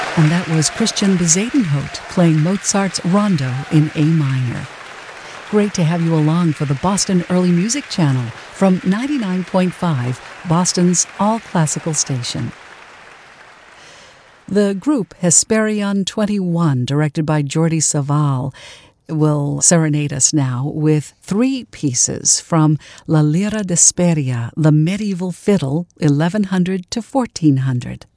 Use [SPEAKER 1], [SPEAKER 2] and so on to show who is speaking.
[SPEAKER 1] And that was Christian Bezuidenhout playing Mozart's Rondo in A minor. Great to have you along for the Boston Early Music Channel from 99.5, Boston's all-classical station. The group Hesperion 21, directed by Jordi Savall, will serenade us now with 3 pieces from La Lira d'Hesperia, the medieval fiddle, 1100 to 1400.